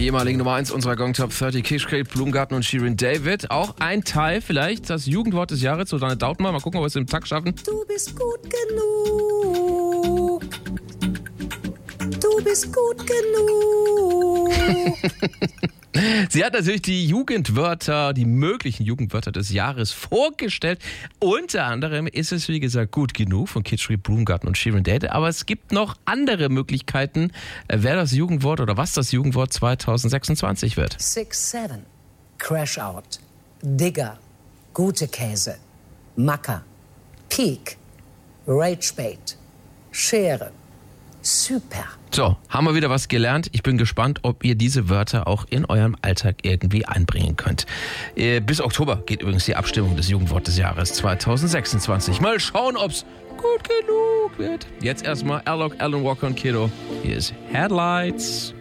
Die ehemalige Nummer 1 unserer Gong Top 30, Kishkate, Blumengarten und Shirin David. Auch ein Teil vielleicht, das Jugendwort des Jahres, so deine Dauten mal gucken, ob wir es im Takt schaffen. Du bist gut genug. Du bist gut genug. Sie hat natürlich die Jugendwörter, die möglichen Jugendwörter des Jahres vorgestellt. Unter anderem ist es, wie gesagt, gut genug von Kishkate, Blumengarten und Shirin David. Aber es gibt noch andere Möglichkeiten, wer das Jugendwort oder was das Jugendwort 2026 wird. 6-7, Crash Out, Digger, gute Käse, Macker, Peak, Ragebait, Schere, Super. So, haben wir wieder was gelernt. Ich bin gespannt, ob ihr diese Wörter auch in eurem Alltag irgendwie einbringen könnt. Bis Oktober geht übrigens die Abstimmung des Jugendwort des Jahres 2026. Mal schauen, ob's gut genug wird. Jetzt erstmal Alok, Alan Walker und Kiddo. Hier ist Headlights.